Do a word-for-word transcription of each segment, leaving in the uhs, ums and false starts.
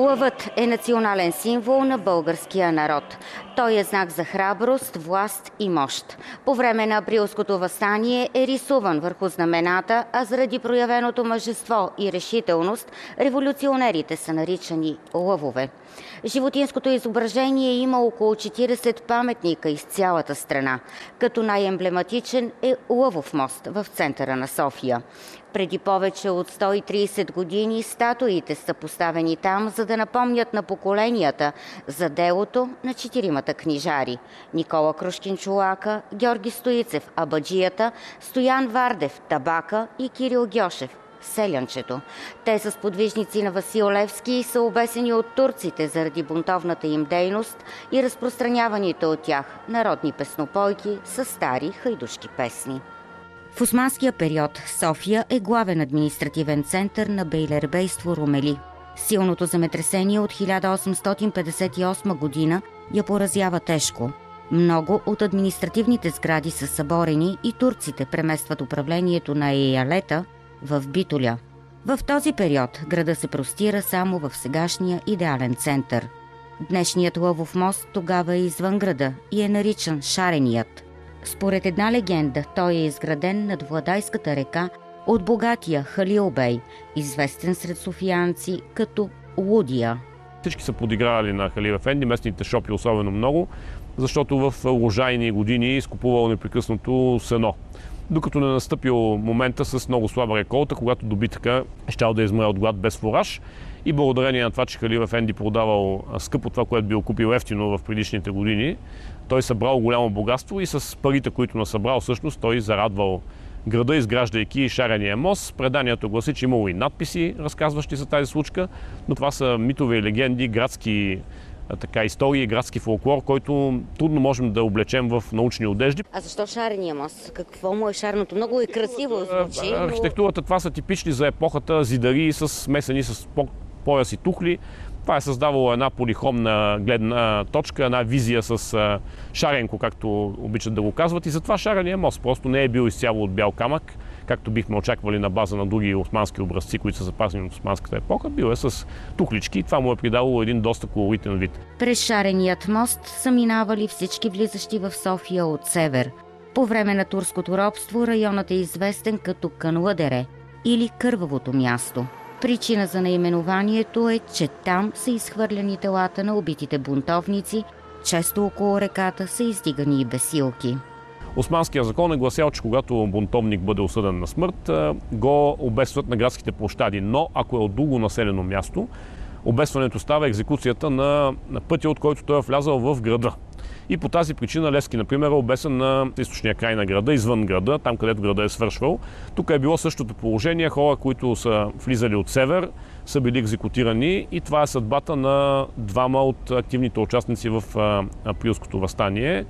Лъвът е национален символ на българския народ. Той е знак за храброст, власт и мощ. По време на априлското въстание е рисуван върху знамената, а заради проявеното мъжество и решителност, революционерите са наричани лъвове. Животинското изображение има около четиридесет паметника из цялата страна, като най-емблематичен е Лъвов мост в центъра на София. Преди повече от сто и тридесет години статуите са поставени там, за да напомнят на поколенията за делото на четиримата книжари – Никола Крушкин-Чолака, Георги Стоицев – Абаджията, Стоян Вардев – Табака и Кирил Гьошев – Селянчето. Те са сподвижници на Васил Левски и са обесени от турците заради бунтовната им дейност и разпространяваните от тях народни песнопойки с стари хайдушки песни. В османския период София е главен административен център на бейлербейство Румели. Силното земетресение от хиляда осемстотин петдесет и осма година я поразява тежко. Много от административните сгради са съборени и турците преместват управлението на еялета в Битоля. В този период града се простира само в сегашния идеален център. Днешният Лъвов мост тогава е извън града и е наричан Шареният. Според една легенда, той е изграден над Владайската река от богатия Халил бей, известен сред софиянци като Лудия. Всички са подигравали на Халил ефенди, местните шопи особено много, защото в лужайни години изкупувал непрекъснато сено. Докато не настъпил момента с много слаба реколта, когато добитъка щял да измре от глад без фураж. И благодарение на това, че Халил ефенди продавал скъпо това, което бил купил ефтино в предишните години, той събрал голямо богатство и с парите, които насъбрал, всъщност той зарадвал града, изграждайки Шарения мост. Преданието гласи, че имало и надписи, разказващи за тази случка, но това са митове и легенди, градски така, истории, градски фолклор, който трудно можем да облечем в научни одежди. А защо Шарения мост? Какво му е шарното? Много е красиво звучи. Архитектурата, това са типични за епохата зидари, с смесени с пояс и тухли. Това е създавало една полихромна гледна точка, една визия с а, шаренко, както обичат да го казват. И затова Шарения мост просто не е бил изцяло от бял камък, както бихме очаквали на база на други османски образци, които са запазени от османската епоха. Бил е с тухлички и това му е придало един доста колоритен вид. През Шареният мост са минавали всички влизащи в София от север. По време на турското робство районът е известен като Канладере или Кървавото място. Причина за наименованието е, че там са изхвърляни телата на убитите бунтовници, често около реката са издигани и бесилки. Османският закон е гласял, че когато бунтовник бъде осъден на смърт, го обесват на градските площади, но ако е от друго населено място, обесването става екзекуцията на, на пътя, от който той е влязал в града. И по тази причина Левски, например, е обесен на източния край на града, извън града, там където града е свършвал. Тук е било същото положение. Хора, които са влизали от север, са били екзекутирани и това е съдбата на двама от активните участници в априлското въстание.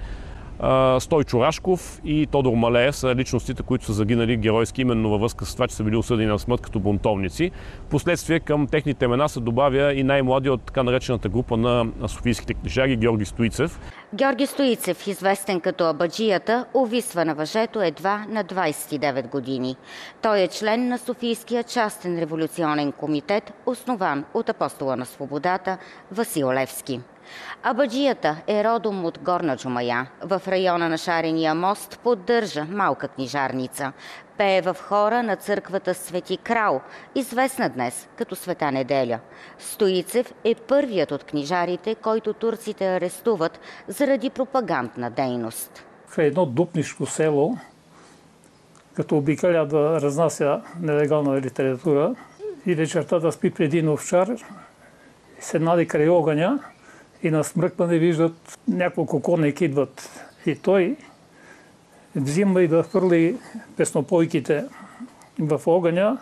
Стойчо Рашков и Тодор Малеев са личностите, които са загинали геройски именно във връзка с това, че са били осъдени на смърт като бунтовници. Впоследствие към техните имена се добавя и най-младият от така наречената група на софийските книжари Георги Стоицев. Георги Стоицев, известен като Абаджията, увисва на въжето едва на двадесет и девет години. Той е член на Софийския частен революционен комитет, основан от апостола на свободата Васил Левски. Абаджията е родом от Горна Джумая. В района на Шарения мост поддържа малка книжарница. Пее в хора на църквата Свети Крал, известна днес като Света Неделя. Стоицев е първият от книжарите, който турците арестуват заради пропагандна дейност. В едно дупнишко село, като обикаля да разнася нелегална литература и вечерта да спи преди един овчар, седнали край огъня, и на смръкване виждат няколко коники идват. И той взима и да хвърли песнопойките в огъня,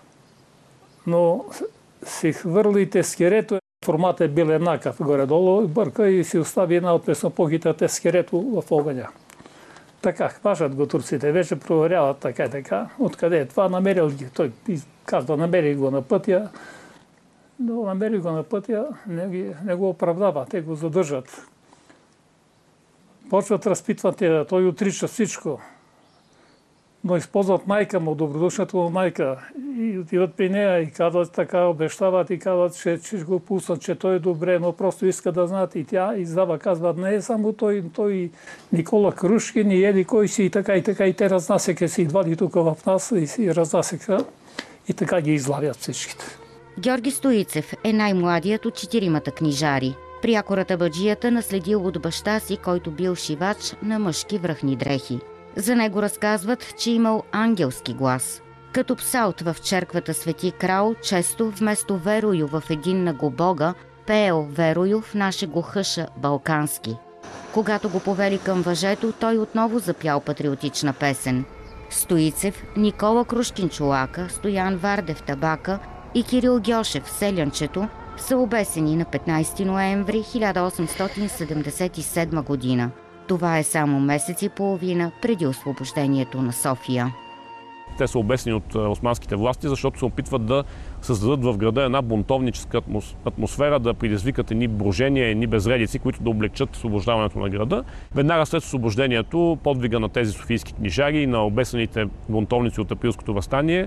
но си хвърли тескерето. Формата е бил еднакъв горе-долу, бърка и си остави една от песнопойките тескерето в огъня. Така, хващат го турците, вече проверяват така и така. Откъде е това? Намерил ги. Той казва, намери го на пътя. Но намери го на пътя, не, ги, не го оправдава, те го задържат. Почват разпитват, той отрича всичко. но използват майка му, добродушната му майка. И отиват при нея и казват така, обещават и казват, че, че ще го пуснат, че той е добре, но просто иска да знаят. И тя издава, казва, не е само той, той Никола Крушкин и еди кой си и така и така. И те разнасяха си идвали тук в нас и си разнасяха и така ги излавят всичките. Георги Стоицев е най-младият от четиримата книжари. Прякората баджията наследил от баща си, който бил шивач на мъжки връхни дрехи. За него разказват, че имал ангелски глас. Като псалт в черквата Свети Крал, често вместо верою в единна го Бога, пеел верою в наше го хъша балкански. Когато го повели към въжето, той отново запял патриотична песен. Стоицев, Никола Крушкин Чолака, Стоян Вардев Табака и Кирил Гьошев Селянчето са обесени на петнайсети ноември хиляда осемстотин седемдесет и седма година. Това е само месец и половина преди освобождението на София. Те са обесени от османските власти, защото се опитват да създадат в града една бунтовническа атмосфера, да предизвикат едни брожения, едни безредици, които да облегчат освобождаването на града. Веднага след освобождението, подвига на тези софийски книжари и на обесените бунтовници от Априлското въстание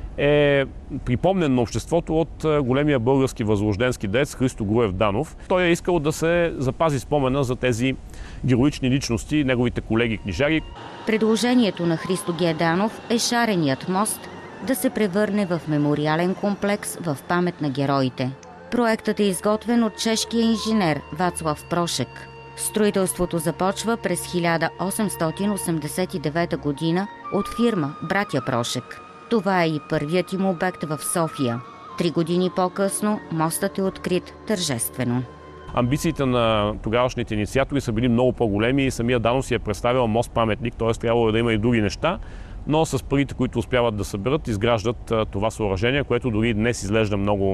е припомнен на обществото от големия български възрожденски деец Христо Груев Данов. Той е искал да се запази спомена за тези героични личности, неговите колеги книжари. Предложението на Христо Г. Данов е шареният мост да се превърне в мемориален комплекс в памет на героите. Проектът е изготвен от чешкия инженер Вацлав Прошек. Строителството започва през хиляда осемстотин осемдесет и девета година от фирма Братя Прошек. Това е и първият им обект в София. Три години по-късно мостът е открит тържествено. Амбициите на тогавашните инициатори са били много по-големи и самия Данов си е представил мост-паметник, т.е. трябвало да има и други неща, но с парите, които успяват да съберат, изграждат това съоръжение, което дори днес изглежда много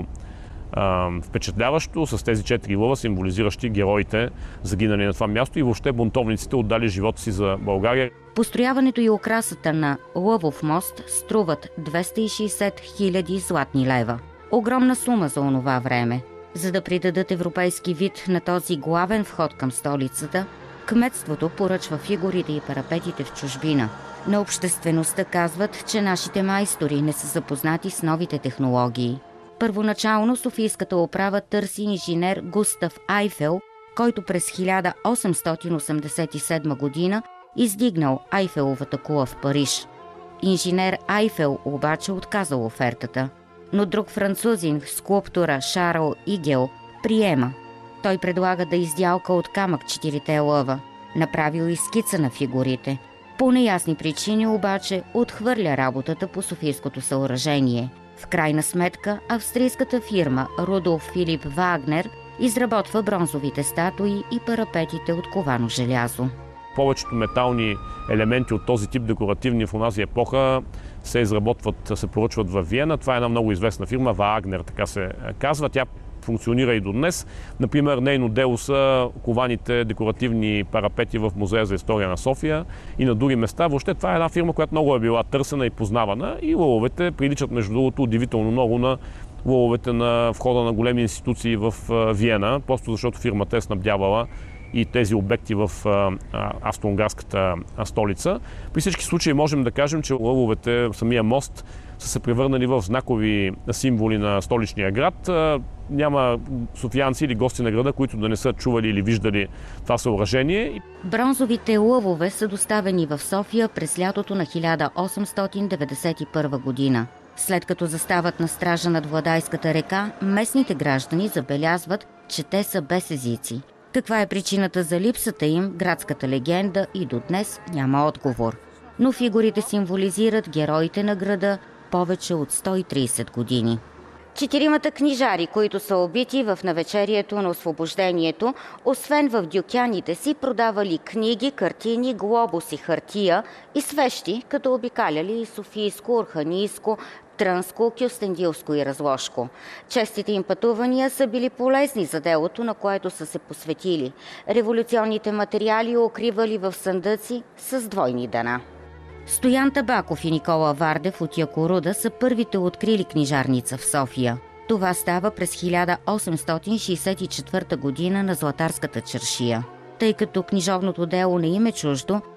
а, впечатляващо, с тези четири лъва, символизиращи героите, загинали на това място и въобще бунтовниците, отдали живота си за България. Построяването и украсата на Лъвов мост струват двеста и шейсет хиляди златни лева. Огромна сума за онова време. За да придадат европейски вид на този главен вход към столицата, кметството поръчва фигурите и парапетите в чужбина. На обществеността казват, че нашите майстори не са запознати с новите технологии. Първоначално софийската управа търси инженер Густав Айфел, който през хиляда осемстотин осемдесет и седма година издигнал Айфеловата кула в Париж. Инженер Айфел обаче отказал офертата, но друг французин, скулптора Шарл Игел, приема. Той предлага да издялка от камък четирите лъва. Направил и скица на фигурите. По неясни причини обаче отхвърля работата по софийското съоръжение. В крайна сметка австрийската фирма Рудолф Филип Вагнер изработва бронзовите статуи и парапетите от ковано желязо. Повечето метални елементи от този тип декоративни в онази епоха се изработват, се поръчват във Виена. Това е една много известна фирма, Вагнер, така се казва. Тя функционира и до днес. Например, нейно дело са кованите декоративни парапети в Музея за история на София и на други места. Въобще това е една фирма, която много е била търсена и познавана и лъвовете приличат, между другото, удивително много на лъвовете на входа на големи институции в Виена, просто защото фирмата е снабдявала и тези обекти в австро-унгарската столица. При всички случаи можем да кажем, че лъвовете, самия мост, са се превърнали в знакови символи на столичния град. Няма софиянци или гости на града, които да не са чували или виждали това съоръжение. Бронзовите лъвове са доставени в София през лятото на хиляда осемстотин деветдесет и първа година. След като застават на стража над Владайската река, местните граждани забелязват, че те са без езици. Каква е причината за липсата им, градската легенда и до днес няма отговор. Но фигурите символизират героите на града повече от сто и трийсет години. Четиримата книжари, които са убити в навечерието на освобождението, освен в дюкяните си, продавали книги, картини, глобуси, хартия и свещи, като обикаляли и Софийско, Орханийско, Трънско, Кюстендилско и Разложко. Честите им пътувания са били полезни за делото, на което са се посветили. Революционните материали укривали в съндъци с двойни дъна. Стоян Табаков и Никола Вардев от Якоруда са първите открили книжарница в София. Това става през хиляда осемстотин шейсет и четвърта година на Златарската чаршия. Тъй като книжовното дело не им е чуждо,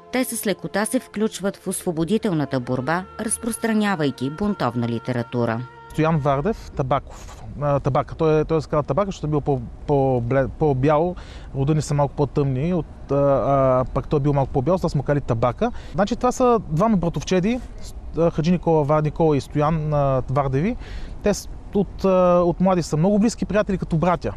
те с лекота се включват в освободителната борба, разпространявайки бунтовна литература. Стоян Вардев, Табаков. Табака. Той, той се казва Табака, защото е бил по-бял, родени са малко по-тъмни, от, а, пък той е бил малко по-бял, сега сме кали Табака. Значи това са двама братовчеди, Хаджи Никола, Никола и Стоян Вардеви. Те от, от млади са много близки приятели, като братя.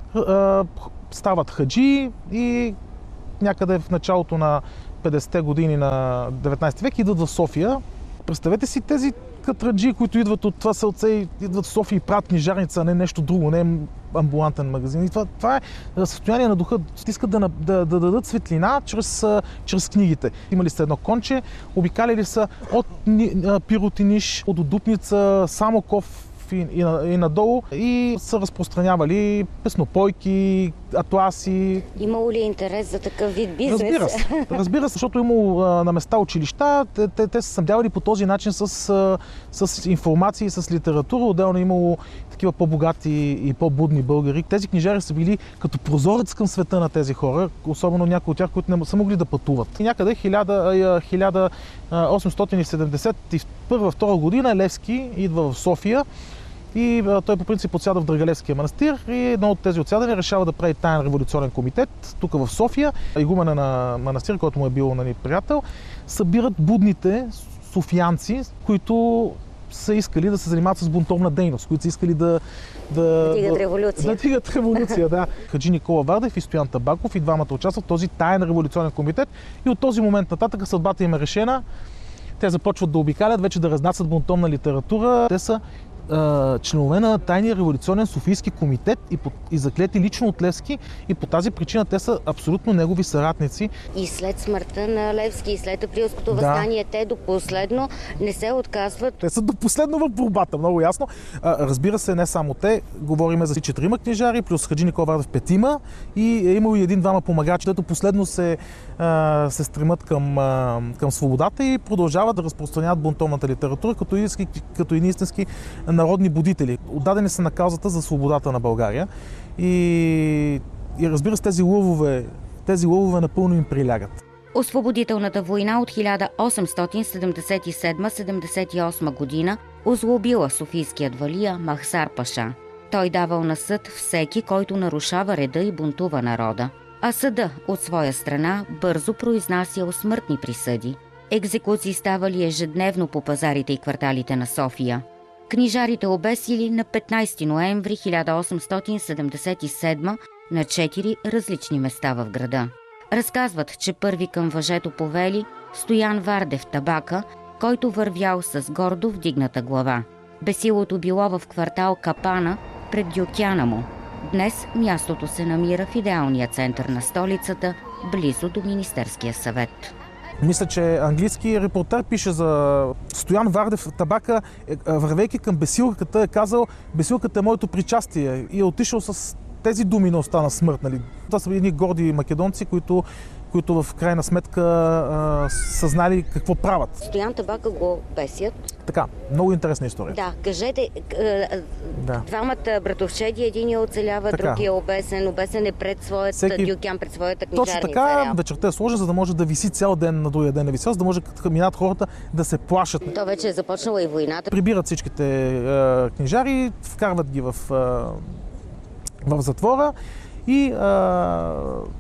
Стават хаджи и някъде в началото на петдесетте години на деветнайсети век идват в София. Представете си тези катраджи, които идват от това селце, идват в София и правят книжарница, а не нещо друго, не амбулантен магазин. И това, това е състояние на духа. Искат да, да, да дадат светлина чрез, чрез книгите. Имали са едно конче, обикаляли са от Пиротиниш, от Дупница, Самоков и, и, и надолу и са разпространявали песнопойки, атласи. Имало ли интерес за такъв вид бизнес? Разбира се, разбира се, защото имало а, на места училища, те, те, те са снабдявали по този начин с, а, с информация и с литература. Отделно имало такива по-богати и по-будни българи. Тези книжари са били като прозорец към света на тези хора, особено някои от тях, които не са могли да пътуват. И някъде хиляда осемстотин и седемдесет и първа-втора година Левски идва в София и а, той по принцип отсяда в Драгалевския манастир и едно от тези отсядания решава да прави таен революционен комитет тук в София. Игумена на манастир, който му е бил, нали, приятел, събират будните софиянци, които са искали да се занимават с бунтовна дейност, които са искали да... Да дигат революция. Да дигат революция, да. Хаджи Никола Вардев и Стоян Табаков и двамата участват в този таен революционен комитет и от този момент нататък съдбата им е решена. Те започват да обикалят, вече да разнасят бунтовна литература. Те са членове на тайния революционен Софийски комитет и, по, и заклети лично от Левски и по тази причина те са абсолютно негови съратници. И след смъртта на Левски и след Априлското въстание, да, те до последно не се отказват. Те са до последно в борбата, много ясно. А, разбира се, не само те, говорим за четирима книжари, плюс Хаджи Никола Вардев петима и е имало и един-двама помагачи, които последно се, а, се стремат към, а, към свободата и продължават да разпространяват бунтовната литература като, истински, като и истински народни будители. Отдадени са на каузата за свободата на България и, и разбира се, тези лъвове, тези лъвове напълно им прилягат. Освободителната война от хиляда осемстотин седемдесет и седма - седемдесет и осма година озлобила софийският валия Махсар Паша. Той давал на съд всеки, който нарушава реда и бунтува народа. А съда от своя страна бързо произнасял смъртни присъди. Екзекуции ставали ежедневно по пазарите и кварталите на София. Книжарите обесили на петнайсети ноември хиляда осемстотин седемдесет и седма на четири различни места в града. Разказват, че първи към въжето повели Стоян Вардев Табака, който вървял с гордо вдигната глава. Бесилото било в квартал Капана пред Дюкяна му. Днес мястото се намира в идеалния център на столицата, близо до Министерския съвет. Мисля, че английски репортер пише за Стоян Вардев Табака, вървейки към бесилката, е казал: бесилката е моето причастие, и е отишъл с тези думи на остана смърт. Нали? Това са едни горди македонци, които, които в крайна сметка а, са знали какво правят. Стоян Табака го бесят. Така, много интересна история. Да, кажете, да. Двамата братовчеди, един оцелява, другия е обесен, обесен е пред своята Всеки... Дюкян, пред своята книжарница. Точно така, вечерта е сложен, за да може да виси цял ден, на другия ден не висел, за да може да минат хората да се плашат. То вече е започнала и войната. Прибират всичките е, книжари, вкарват ги в, е, в затвора и е,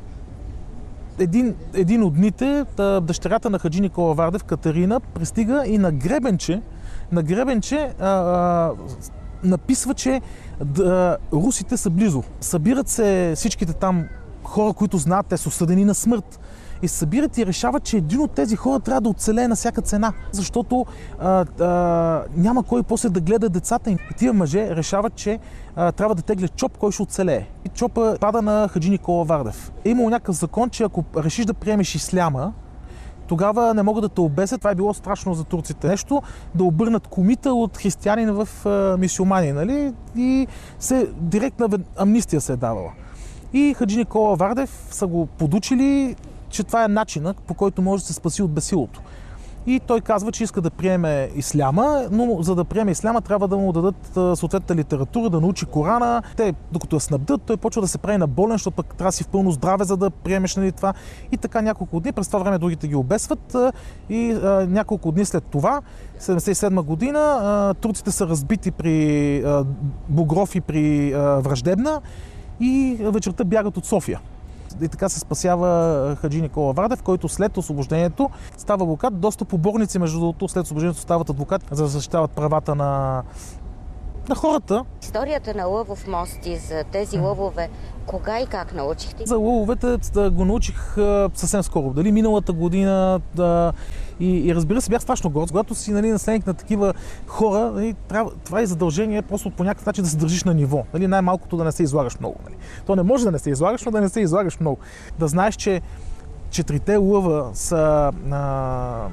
един, един от дните дъщерята на Хаджи Никола Вардев, Катерина, пристига и на гребенче, на гребенче а, а, написва, че да, русите са близо. Събират се всичките там хора, които знаят, те са осъдени на смърт. И се събират и решават, че един от тези хора трябва да оцелее на всяка цена, защото а, а, няма кой после да гледа децата им. И тия мъже решават, че а, трябва да теглят чоп, кой ще оцелее. И чопа пада на Хаджи Никола Вардев. Е имало някакъв закон, че ако решиш да приемеш исляма, тогава не могат да те обесят. Това е било страшно за турците. Нещо да обърнат комита от християнин в а, мюсюлмани, нали? И се, директна амнистия се е давала. И Хаджи Никола Вардев са го подучили, че това е начинът, по който може да се спаси от бесилото. и той казва, че иска да приеме исляма, но за да приеме исляма трябва да му дадат съответната литература, да научи Корана. Те, докато я снабдят, той почва да се прави на болен, защото пък трябва да си в пълно здраве, за да приемеш, нали, това. И така няколко дни, през това време другите ги обесват и а, няколко дни след това, седемдесет и седма година, а, турците са разбити при а, Бугров и при а, Враждебна и вечерта бягат от София. И така се спасява Хаджи Никола Вардев, който след освобождението става адвокат. Доста поборници, между другото, след освобождението стават адвокати, за да защитават правата на, на хората. Историята на Лъвов мост и за тези лъвове, кога и как научихте? За лъвовете да го научих съвсем скоро. Дали миналата година. Да, и, и разбира се, бях страшно горд. Когато си, нали, наследник на такива хора, нали, трябва, това е задължение просто по някакъв начин да се държиш на ниво. Нали, най-малкото да не се излагаш много. Нали. То не може да не се излагаш, но да не се излагаш много. Да знаеш, че четирите лъва са а,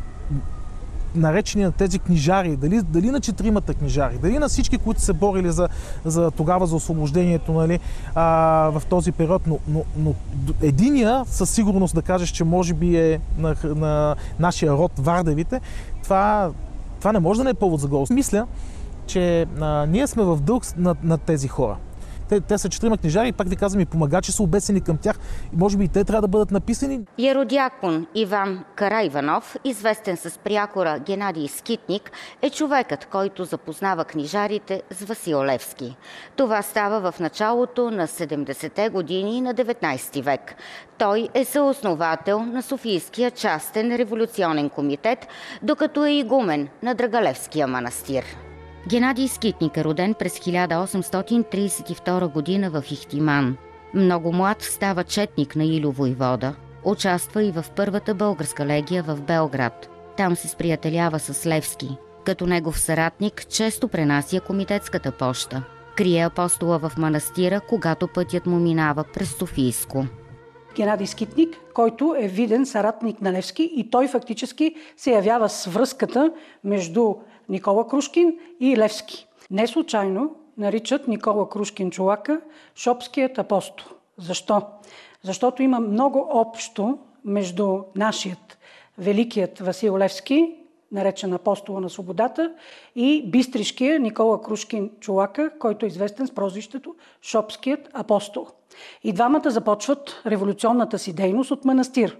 наречени на тези книжари, дали, дали на четиримата книжари, дали на всички, които се борили за, за тогава за освобождението, нали, а, в този период, но, но, но единия със сигурност да кажеш, че може би е на, на нашия род Вардевите, това, това не може да не е повод за гордост. Мисля, че а, ние сме в дълг на, на тези хора. Те, те са четирима книжари и пак ви казвам, и помагачи са обесени към тях. Може би и те трябва да бъдат написани. Еродиакон Иван Караиванов, известен с прякора Генадий Скитник, е човекът, който запознава книжарите с Васил Левски. Това става в началото на седемдесетте години на деветнайсети век. Той е съосновател на Софийския частен революционен комитет, докато е игумен на Драгалевския манастир. Генадий Скитник е роден през хиляда осемстотин трийсет и втора година в Ихтиман. Много млад става четник на Илю войвода. Участва и в първата българска легия в Белград. Там се сприятелява с Левски. Като негов съратник често пренася комитетската поща. Крие апостола в манастира, когато пътят му минава през Софийско. Генадий Скитник, който е виден съратник на Левски, и той фактически се явява с връзката между Никола Крушкин и Левски. Не случайно наричат Никола Крушкин Чолака Шопският апостол. Защо? Защото има много общо между нашият великият Васил Левски, наречен апостола на свободата, и бистришкия Никола Крушкин Чолака, който е известен с прозвището Шопският апостол. И двамата започват революционната си дейност от манастир.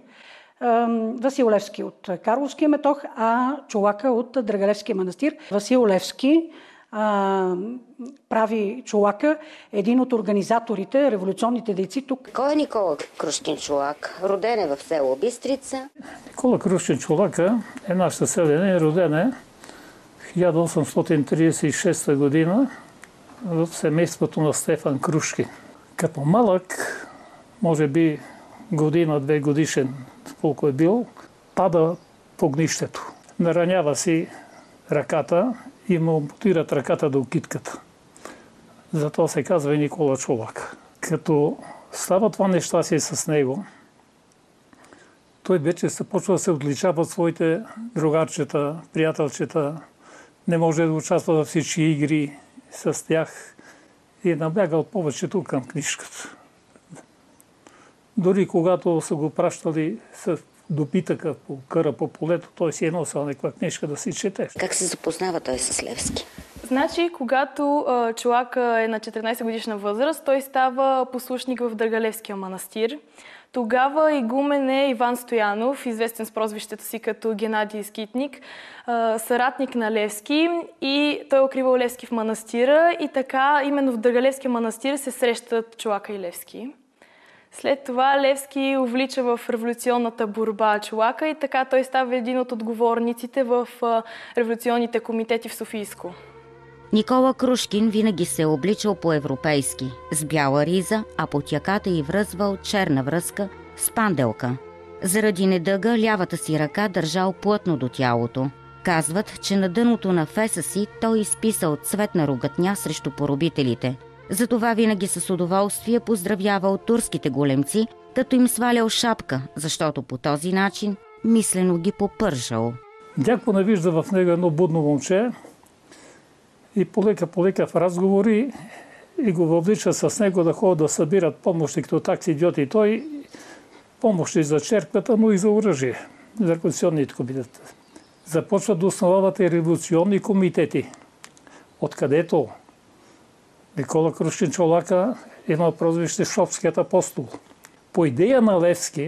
Васил Левски от Карловския метох, а Чолака от Драгалевския манастир. Васил Левски а, прави Чолака един от организаторите, революционните дейци тук. Кой е Никола Крушкин Чолак? Роден е в село Бистрица. Никола Крушкин Чолака е наш съселен, роден е в хиляда осемстотин трийсет и шеста година в семейството на Стефан Крушкин. Като малък, може би година-две годишен, колко е бил, пада по огнището. Наранява си ръката и му ампутират ръката до китката. Зато се казва и Никола Чолак. Като става това нещастие с него, той вече се почва да се отличава от своите другарчета, приятелчета. Не може да участва във всички игри с тях и е набягал повечето към книжката. Дори когато са го пращали с допитъка по къра по полето, той си е носил някаква книжка да си чете. Как се запознава той с Левски? Значи, когато а, Чолака е на четиринайсет годишна възраст, той става послушник в Драгалевския манастир. Тогава игумен е Иван Стоянов, известен с прозвището си като Генадий Скитник, а, съратник на Левски, и той е укривал Левски в манастира, и така именно в Драгалевския манастир се срещат Чолака и Левски. След това Левски увлича в революционната борба Чолака и така той става един от отговорниците в революционните комитети в Софийско. Никола Крушкин винаги се е обличал по-европейски, с бяла риза, а по тяката й връзвал черна връзка с панделка. Заради недъга лявата си ръка държал плътно до тялото. Казват, че на дъното на феса си той изписал цветна ругатня срещу поробителите. Затова винаги с удоволствие поздравявал турските големци, като им свалял шапка, защото по този начин мислено ги попържал. Дякво навижда в него едно будно момче и полека-полека в разговори и го въвлича с него да ходят да събират помощи като такси идиоти. Той помощи за черквата, но и за оръжие, за революционните комитети. Започват да основават и революционни комитети, откъдето Никола Крушкин Чолака има прозвище Шопският апостол. По идея на Левски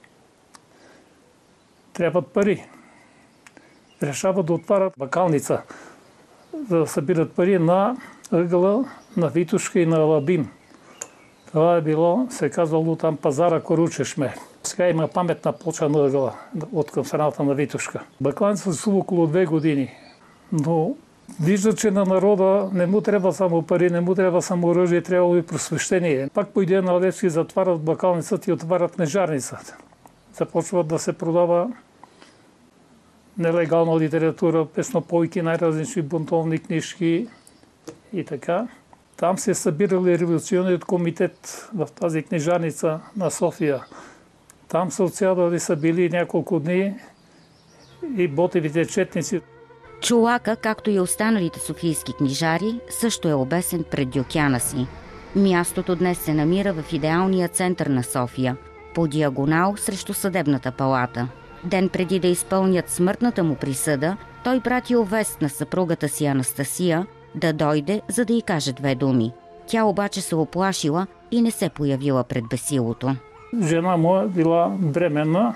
трябват пари. Решават да отварят бакалница, да събират пари на ъгъла на Витошка и на Алабин. Това е било, се казвало там пазара Коручешме. Сега има паметна плоча на ъгъла от към страната на Витошка. Бакалница съществува около две години, но вижда, че на народа не му трябва само пари, не му трябва само оръжие, трябва и просвещение. Пак по идея на Левски затварят бакалницата и отварят книжарницата. Започват да се продава нелегална литература, песнопойки, най-различни бунтовни книжки и така. Там се е събирал и революционният комитет в тази книжарница на София. Там са отсядали са били няколко дни и ботевите четници. Чолака, както и останалите софийски книжари, също е обесен пред дюкяна си. Мястото днес се намира в идеалния център на София, по диагонал срещу съдебната палата. Ден преди да изпълнят смъртната му присъда, той пратил вест на съпругата си Анастасия да дойде, за да й каже две думи. Тя обаче се оплашила и не се появила пред бесилото. Жена му е била бременна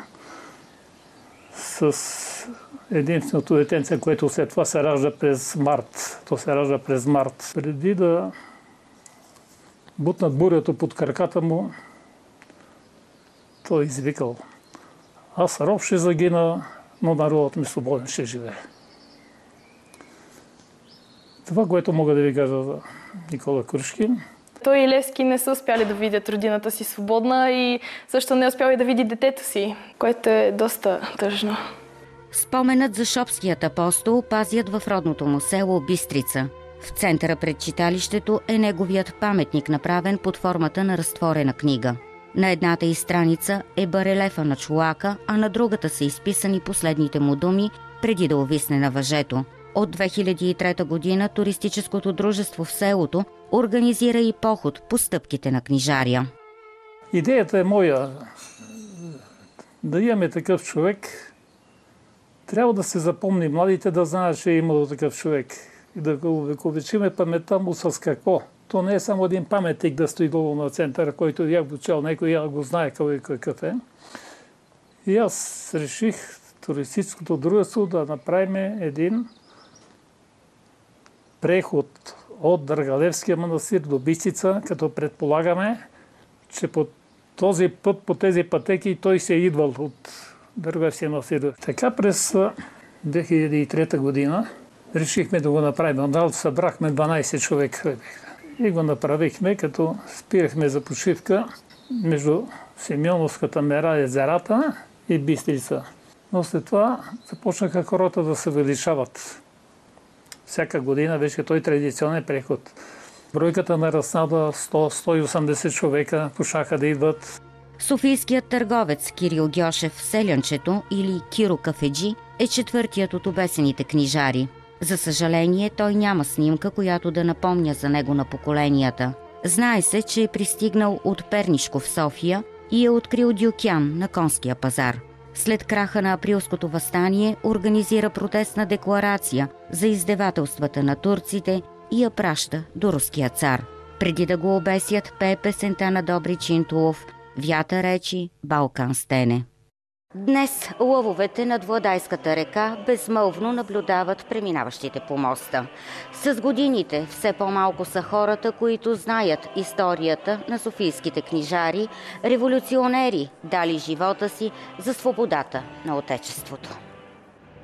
с единственото детенце, което след това се ражда през март. То се ражда през март. Преди да бутнат бурята под краката му, той извикал: аз роб ще загина, но народът ми свободен ще живее. Това, което мога да ви кажа за Никола Крушкин. Той и Левски не са успяли да видят родината си свободна и също не успял и да види детето си, което е доста тъжно. Споменът за Шопският апостол пазят в родното му село Бистрица. В центъра пред читалището е неговият паметник, направен под формата на разтворена книга. На едната й страница е барелефа на Чолака, а на другата са изписани последните му думи преди да увисне на въжето. От две хиляди и трета година туристическото дружество в селото организира и поход по стъпките на книжаря. Идеята е моя. Да имаме такъв човек, трябва да се запомни, младите да знаят, че е имало такъв човек. И да го увековечиме паметта му с какво. То не е само един паметник да стои долу на центъра, който я го чел, някой я го знае кой какъв е. И аз реших туристическото дружество да направим един преход от Дъргалевския манастир до Бистрица, като предполагаме, че по този път, по тези пътеки, той се е идвал от Дъргалевския манастир. Така през две хиляди и трета година решихме да го направим. Събрахме дванайсет човека и го направихме, като спирахме за почивка между Симеоновската мера, езерата и Бистрица. Но след това започнаха хората да се увеличават. Всяка година беше той традиционен преход. Бройката нарасна до сто до сто и осемдесет човека, пошаха да идват. Софийският търговец Кирил Гьошев в Селянчето или Киро Кафеджи е четвъртият от обесените книжари. За съжаление, той няма снимка, която да напомня за него на поколенията. Знае се, че е пристигнал от Пернишко в София и е открил дюкян на Конския пазар. След краха на априлското въстание организира протестна декларация за издевателствата на турците и я праща до руския цар. Преди да го обесят, пее песента на Добри Чинтулов «Вята речи, Балкан стене». Днес лъвовете над Владайската река безмълвно наблюдават преминаващите по моста. С годините все по-малко са хората, които знаят историята на софийските книжари, революционери, дали живота си за свободата на Отечеството.